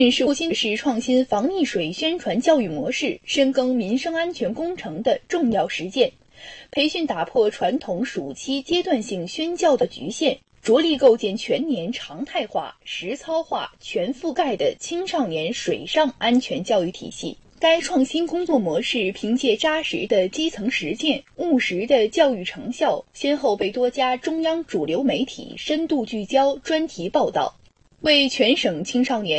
是复兴市创新防溺水宣传教育模式、深耕民生安全工程的重要实践。培训打破传统暑期阶段性宣教的局限，着力构建全年常态化、实操化、全覆盖的青少年水上安全教育体系。该创新工作模式凭借扎实的基层实践、务实的教育成效，先后被多家中央主流媒体深度聚焦专题报道，为全省青少年